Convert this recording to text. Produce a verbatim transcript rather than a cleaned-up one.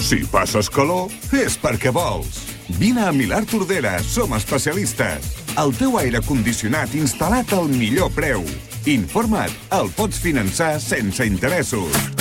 Si passes calor, és perquè vols. Vine a Milà Tordera, som especialistes. El teu aire condicionat instal·lat al millor preu. Informa't, el pots finançar sense interessos.